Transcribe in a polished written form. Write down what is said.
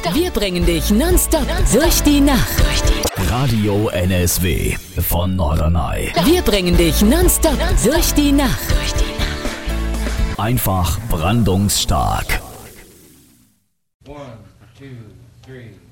Wir bringen dich nonstop durch die Nacht. Radio NSW von Norderney. Wir bringen dich nonstop durch die Nacht. Einfach brandungsstark. 1, 2, 3.